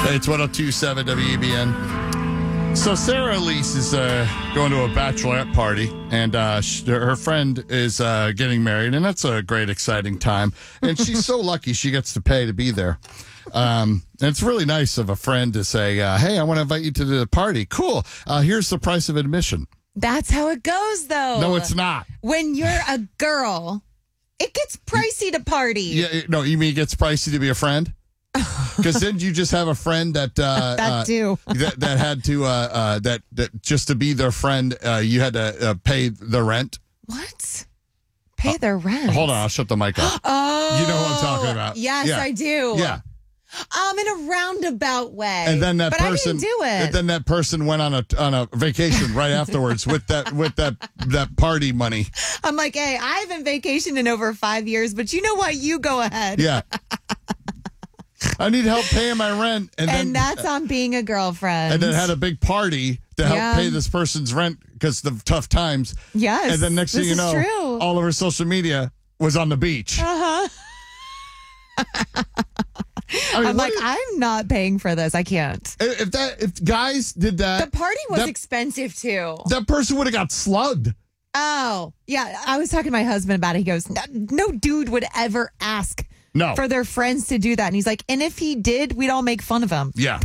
It's 102.7 WEBN. So Sarah Elise is going to a bachelorette party, and her friend is getting married, and that's a great, exciting time. And she's so lucky she gets to pay to be there. And it's really nice of a friend to say, hey, I want to invite you to the party. Cool. Here's the price of admission. That's how it goes, though. No, it's not. When you're a girl, it gets pricey to party. Yeah, no, you mean it gets pricey to be a friend? Because then you just have a friend that that too that had to that just to be their friend, you had to pay the rent. What? Pay their rent? Hold on, I'll shut the mic off. Oh, you know what I'm talking about? Yes, yeah. I do. Yeah. In a roundabout way. And then that but person, I didn't do it. And then that person went on a vacation right afterwards with that party money. I'm like, hey, I haven't vacationed in over 5 years, but you know what? You go ahead. Yeah. I need help paying my rent. And that's on being a girlfriend. And then had a big party to help pay this person's rent because of the tough times. Yes. And then next thing you know, all of her social media was on the beach. Uh-huh. I'm like, I'm not paying for this. I can't. If guys did that. The party was expensive too. That person would have got slugged. Oh, yeah. I was talking to my husband about it. He goes, no dude would ever ask for their friends to do that. And he's like, and if he did, we'd all make fun of him. Yeah.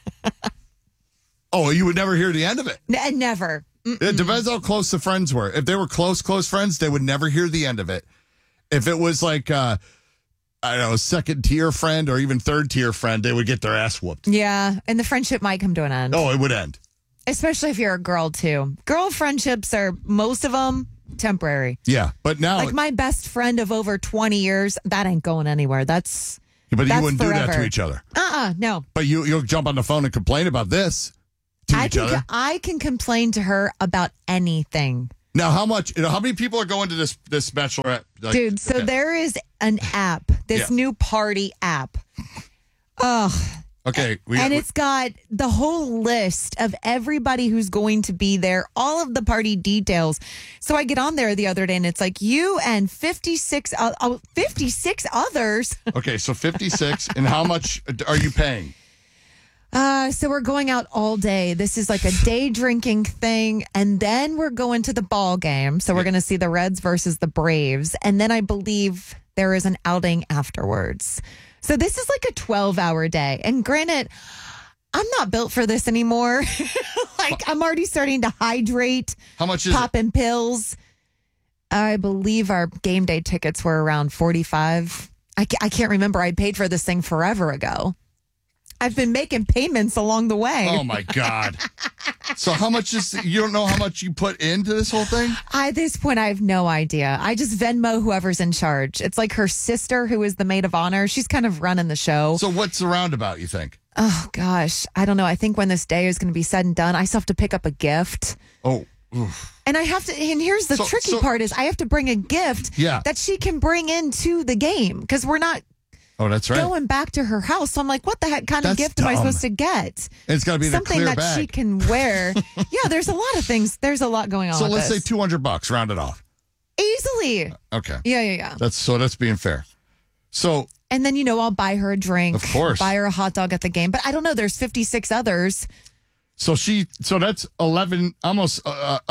Oh, you would never hear the end of it. Never. Mm-mm. It depends how close the friends were. If they were close friends, they would never hear the end of it. If it was like, I don't know, a second tier friend or even third tier friend, they would get their ass whooped. Yeah. And the friendship might come to an end. Oh, it would end. Especially if you're a girl, too. Girl friendships are, most of them, temporary. Yeah. But now. Like my best friend of over 20 years, that ain't going anywhere. But you wouldn't forever. do that to each other. No. But you'll jump on the phone and complain about this to each other. I can complain to her about anything. Now, how many people are going to this bachelorette? Dude, so there is an app, this new party app. Ugh. Okay. And it's got the whole list of everybody who's going to be there, all of the party details. So I get on there the other day and it's like you and 56 others. Okay, so 56. And how much are you paying? So we're going out all day. This is like a day drinking thing. And then we're going to the ball game. So we're going to see the Reds versus the Braves. And then I believe there is an outing afterwards. So this is like a 12-hour day. And granted, I'm not built for this anymore. I'm already starting to hydrate. How much is popping pills. I believe our game day tickets were around $45. I can't remember. I paid for this thing forever ago. I've been making payments along the way. Oh, my God. So how much you don't know how much you put into this whole thing? At this point, I have no idea. I just Venmo whoever's in charge. It's like her sister, who is the maid of honor. She's kind of running the show. So what's the roundabout, you think? Oh, gosh. I don't know. I think when this day is going to be said and done, I still have to pick up a gift. Oh, oof. And and here's the tricky part is I have to bring a gift that she can bring into the game because we're not that's right. going back to her house. So I'm like, what the heck kind of gift am I supposed to get? It's got to be something the clear that bag. she can wear. Yeah, there's a lot of things. There's a lot going on. So with let's this. say $200, round it off. Easily. Okay. Yeah. That's being fair. So. And then, I'll buy her a drink. Of course. Buy her a hot dog at the game. But I don't know. There's 56 others. So that's 11, almost, that's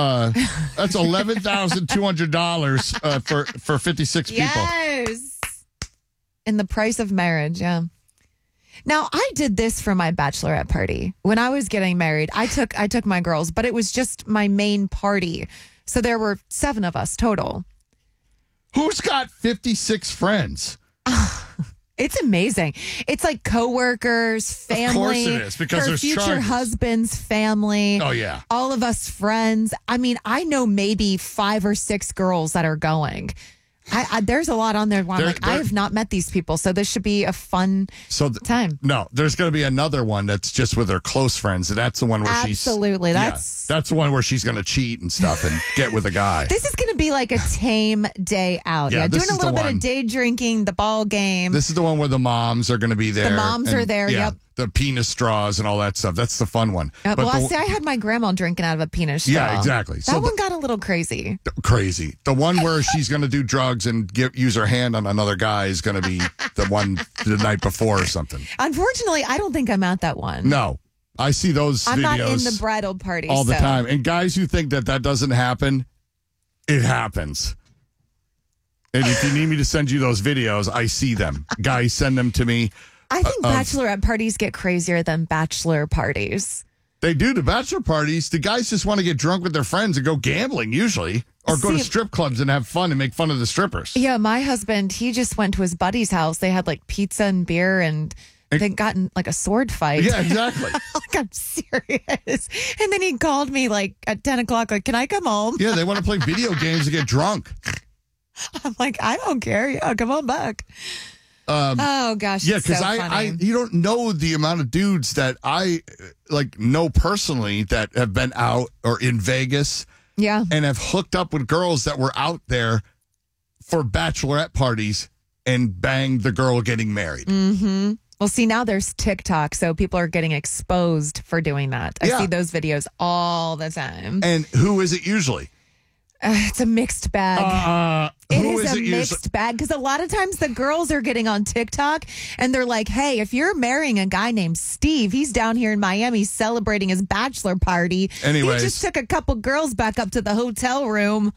$11,200 for 56 people. Yes. In the price of marriage. Yeah. Now, I did this for my bachelorette party. When I was getting married, I took my girls, but it was just my main party. So there were 7 of us total. Who's got 56 friends? It's amazing. It's like coworkers, family. Of course it is, because her there's future charges. husband's family. Oh, yeah. All of us friends. I mean, I know maybe 5 or 6 girls that are going. There's a lot on there where I'm like, I have not met these people, so this should be a fun time. No, there's going to be another one that's just with her close friends, and that's the one where Absolutely. That's the one where she's going to cheat and stuff and get with a guy. This is going to be like a tame day out. Yeah, doing a little bit of day drinking, the ball game. This is the one where the moms are going to be there. The moms are there, yep. the penis straws and all that stuff. That's the fun one. Well, I had my grandma drinking out of a penis straw. Yeah, exactly. That one got a little crazy. Crazy. The one where she's going to do drugs and use her hand on another guy is going to be the one the night before or something. Unfortunately, I don't think I'm at that one. No. I see those videos. I'm not in the bridal party. All the time. And guys who think that doesn't happen, it happens. And if you need me to send you those videos, I see them. Guys send them to me. I think bachelorette parties get crazier than bachelor parties. They do. The bachelor parties, the guys just want to get drunk with their friends and go gambling usually, or go to strip clubs and have fun and make fun of the strippers. Yeah, my husband, he just went to his buddy's house. They had like pizza and beer and they got in like a sword fight. Yeah, exactly. Like, I'm serious. And then he called me like at 10 o'clock, like, can I come home? Yeah, they want to play video games and get drunk. I'm like, I don't care. Yeah, come on back. Oh gosh. Yeah, because I you don't know the amount of dudes that I know personally that have been out or in Vegas. Yeah. And have hooked up with girls that were out there for bachelorette parties and banged the girl getting married. Mm-hmm. Well, see, now there's TikTok, so people are getting exposed for doing that. I see those videos all the time. And who is it usually? It's a mixed bag. It is a mixed bag because a lot of times the girls are getting on TikTok and they're like, hey, if you're marrying a guy named Steve, he's down here in Miami celebrating his bachelor party. Anyways. He just took a couple girls back up to the hotel room.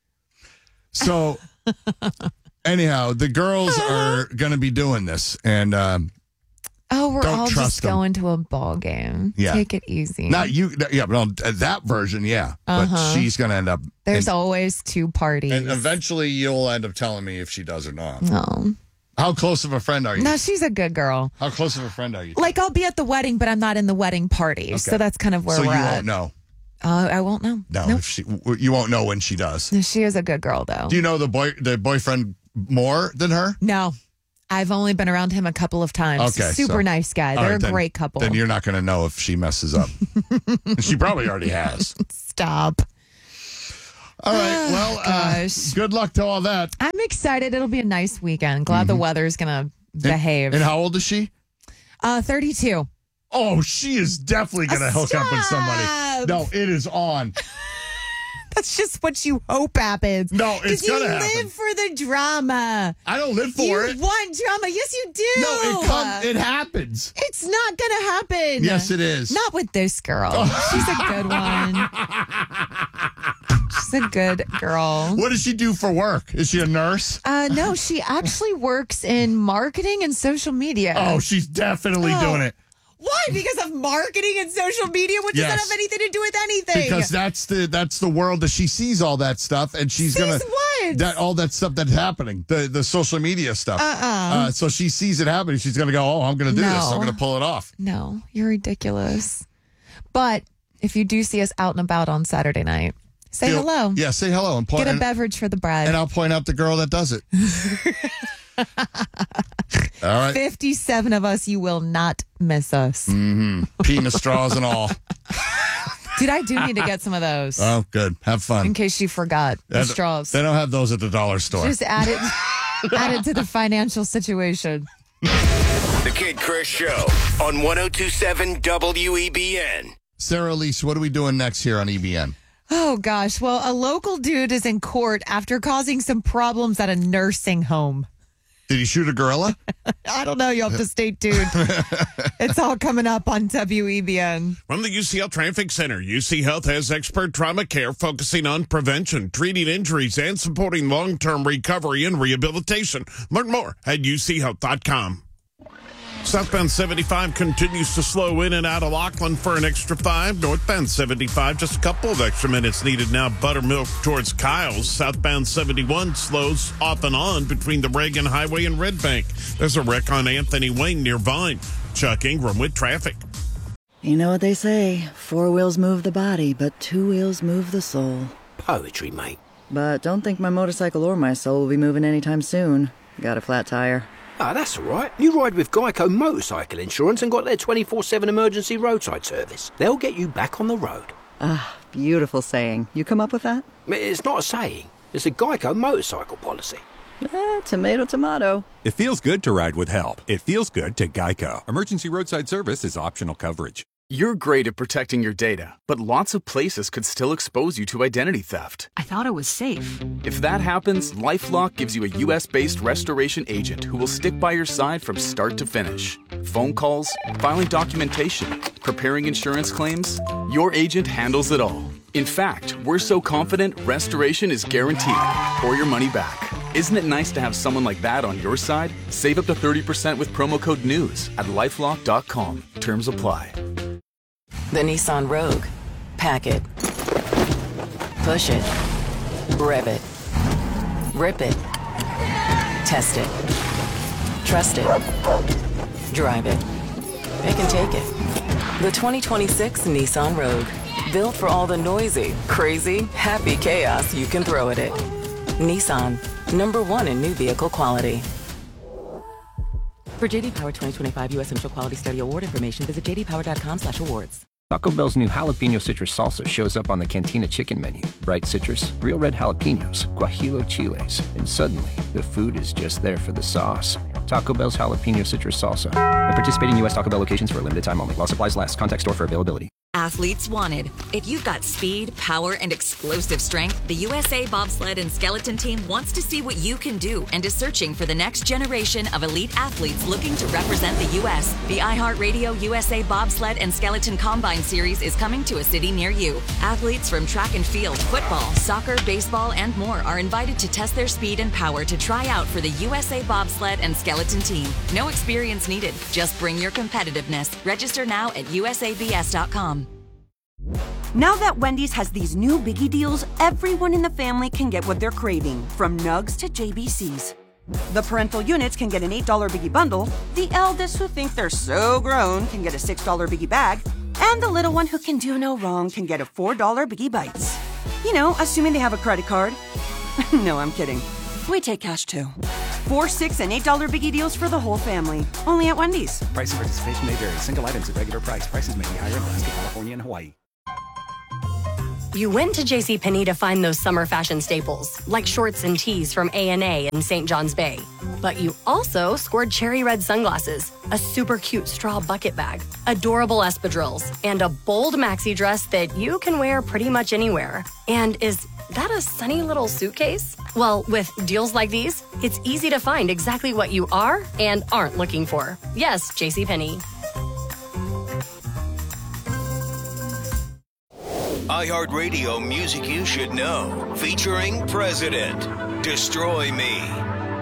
So, anyhow, the girls are going to be doing this. And we're don't all trust just them. going to a ball game. Yeah. Take it easy. Not you. Yeah, but on that version, yeah. But she's going to end up. There's always two parties. And eventually you'll end up telling me if she does or not. No. How close of a friend are you? No, she's a good girl. How close of a friend are you? Like, I'll be at the wedding, but I'm not in the wedding party. Okay. So that's kind of where we're at. So you won't know? I won't know. No, Nope. if you won't know when she does. She is a good girl, though. Do you know the boyfriend more than her? No. I've only been around him a couple of times. Okay, Super nice guy. They're a great couple. Then you're not going to know if she messes up. She probably already has. Stop. All right. Well, gosh. Good luck to all that. I'm excited. It'll be a nice weekend. Glad the weather's going to behave. And how old is she? 32. Oh, she is definitely going to hook up with somebody. No, it is on. That's just what you hope happens. No, it's going to happen. You live for the drama. I don't live for it. You want drama. Yes, you do. No, it happens. It's not going to happen. Yes, it is. Not with this girl. She's a good one. She's a good girl. What does she do for work? Is she a nurse? No, she actually works in marketing and social media. Oh, she's definitely doing it. Why? Because of marketing and social media? What does that have anything to do with anything? Because that's the world that she sees all that stuff, and she's gonna what? All that stuff that's happening, the social media stuff. So she sees it happening. She's gonna go, oh, I'm gonna do this. I'm gonna pull it off. No, you're ridiculous. But if you do see us out and about on Saturday night, say hello. Yeah, say hello and point. Get a beverage for the bride. And I'll point out the girl that does it. All right. 57 of us, you will not miss us. Mm-hmm. Penis straws and all. Dude, I do need to get some of those. Oh, good. Have fun. In case you forgot the straws. They don't have those at the dollar store. Just add it to the financial situation. The Kid Chris Show on 102.7 WEBN. Sarah Elise, what are we doing next here on EBN? Oh, gosh. Well, a local dude is in court after causing some problems at a nursing home. Did he shoot a gorilla? I don't know. You'll have to stay tuned. It's all coming up on WEBN. From the UCL Traffic Center, UC Health has expert trauma care focusing on prevention, treating injuries, and supporting long-term recovery and rehabilitation. Learn more at uchealth.com. Southbound 75 continues to slow in and out of Laughlin for an extra 5. Northbound 75, just a couple of extra minutes needed now. Buttermilk towards Kyles. Southbound 71 slows off and on between the Reagan Highway and Red Bank. There's a wreck on Anthony Wayne near Vine. Chuck Ingram with traffic. You know what they say, 4 wheels move the body, but 2 wheels move the soul. Poetry, mate. But don't think my motorcycle or my soul will be moving anytime soon. Got a flat tire. Ah, that's all right. You ride with Geico Motorcycle Insurance and got their 24/7 emergency roadside service. They'll get you back on the road. Ah, beautiful saying. You come up with that? It's not a saying. It's a Geico motorcycle policy. Tomato, tomato. It feels good to ride with help. It feels good to Geico. Emergency roadside service is optional coverage. You're great at protecting your data, but lots of places could still expose you to identity theft. I thought it was safe. If that happens, LifeLock gives you a U.S.-based restoration agent who will stick by your side from start to finish. Phone calls, filing documentation, preparing insurance claims, your agent handles it all. In fact, we're so confident restoration is guaranteed or your money back. Isn't it nice to have someone like that on your side? Save up to 30% with promo code NEWS at LifeLock.com. Terms apply. The Nissan Rogue. Pack it. Push it. Rev it. Rip it. Test it. Trust it. Drive it. Pick and take it. The 2026 Nissan Rogue. Built for all the noisy, crazy, happy chaos you can throw at it. Nissan. #1 in new vehicle quality. For JD Power 2025 U.S. Central Quality Study Award information, visit jdpower.com/awards. Taco Bell's new jalapeno citrus salsa shows up on the Cantina chicken menu. Bright citrus, real red jalapenos, guajillo chiles, and suddenly the food is just there for the sauce. Taco Bell's jalapeno citrus salsa. At participating U.S. Taco Bell locations for a limited time only. While supplies last. Contact store for availability. Athletes wanted. If you've got speed, power, and explosive strength, the USA Bobsled and Skeleton Team wants to see what you can do and is searching for the next generation of elite athletes looking to represent the U.S. The iHeartRadio USA Bobsled and Skeleton Combine Series is coming to a city near you. Athletes from track and field, football, soccer, baseball, and more are invited to test their speed and power to try out for the USA Bobsled and Skeleton Team. No experience needed. Just bring your competitiveness. Register now at usabs.com. Now that Wendy's has these new biggie deals, everyone in the family can get what they're craving, from nugs to JBCs. The parental units can get an $8 biggie bundle, the eldest who think they're so grown can get a $6 biggie bag, and the little one who can do no wrong can get a $4 biggie bites. You know, assuming they have a credit card. No, I'm kidding. We take cash too. 4, 6, and $8 biggie deals for the whole family. Only at Wendy's. Price and participation may vary. Single items at regular price. Prices may be higher in Alaska, California, and Hawaii. You went to JCPenney to find those summer fashion staples, like shorts and tees from A&A in St. John's Bay. But you also scored cherry red sunglasses, a super cute straw bucket bag, adorable espadrilles, and a bold maxi dress that you can wear pretty much anywhere. And is that a sunny little suitcase? Well, with deals like these, it's easy to find exactly what you are and aren't looking for. Yes, JCPenney. iHeartRadio Music You Should Know, featuring President, Destroy Me.